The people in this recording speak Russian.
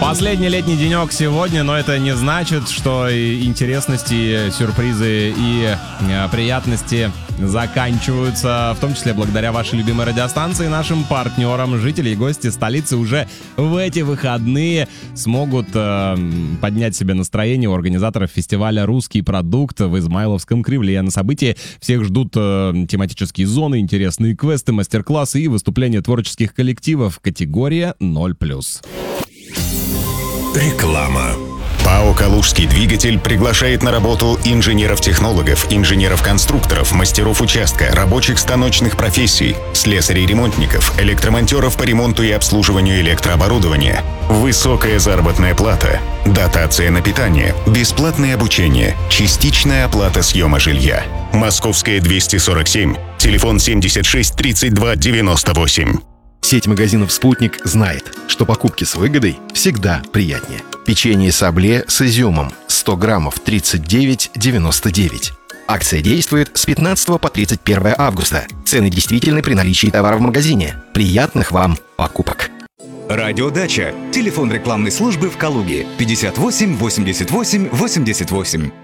Последний летний денек сегодня, но это не значит, что интересности, сюрпризы и приятности заканчиваются, в том числе благодаря вашей любимой радиостанции, нашим партнерам. Жители и гости столицы уже в эти выходные смогут поднять себе настроение у организаторов фестиваля «Русский продукт» в Измайловском Кремле. На событии всех ждут тематические зоны, интересные квесты, мастер-классы и выступления творческих коллективов. Категория 0+. Реклама. ПАО «Калужский двигатель» приглашает на работу инженеров-технологов, инженеров-конструкторов, мастеров участка, рабочих станочных профессий, слесарей-ремонтников, электромонтеров по ремонту и обслуживанию электрооборудования. Высокая заработная плата, дотация на питание, бесплатное обучение, частичная оплата съема жилья. Московская 247, телефон 76 32 98. Сеть магазинов «Спутник» знает, что покупки с выгодой всегда приятнее. Печенье «Сабле» с изюмом 100 граммов 39,99. Акция действует с 15 по 31 августа. Цены действительны при наличии товара в магазине. Приятных вам покупок! Радиодача. Телефон рекламной службы в Калуге 58 88 88.